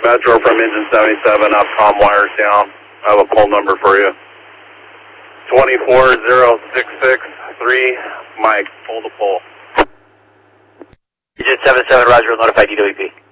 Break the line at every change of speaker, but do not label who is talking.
Metro from engine 77 up, comm wires down. I have a pole number for you. 24063, Mike, hold the pole.
Engine 77, Roger, will notify DWP.